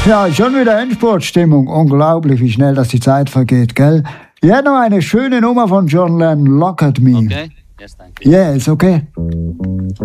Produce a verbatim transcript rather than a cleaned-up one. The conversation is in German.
Ja, schon wieder Endspurtstimmung. Unglaublich, wie schnell das die Zeit vergeht, gell? Ja, noch eine schöne Nummer von John Lennon, Look at Me. Okay? Yes, thank you. Yes, okay.